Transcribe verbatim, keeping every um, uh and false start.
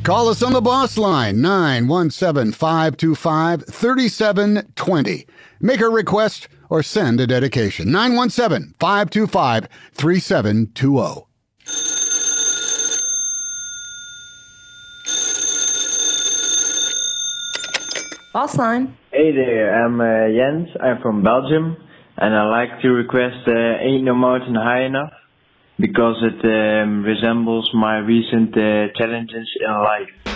Call us on the boss line, nine one seven, five two five, three seven two zero. Make a request or send a dedication, nine one seven, five two five, three seven two zero. Boss line. Hey there, I'm uh, Jens. I'm from Belgium, and I like to request uh, Ain't No Mountain High Enough because it um, resembles my recent uh, challenges in life.